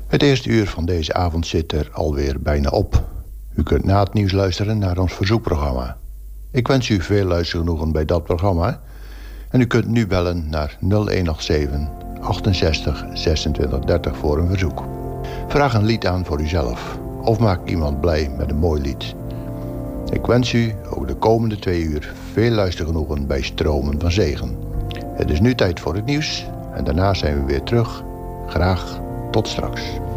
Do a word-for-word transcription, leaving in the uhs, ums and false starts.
Het eerste uur van deze avond zit er alweer bijna op. U kunt na het nieuws luisteren naar ons verzoekprogramma. Ik wens u veel luistergenoegen bij dat programma. En u kunt nu bellen naar nul een acht zeven achtenzestig zesentwintig dertig voor een verzoek. Vraag een lied aan voor uzelf. Of maak iemand blij met een mooi lied. Ik wens u ook de komende twee uur veel luistergenoegen bij Stromen van Zegen. Het is nu tijd voor het nieuws. En daarna zijn we weer terug. Graag tot straks.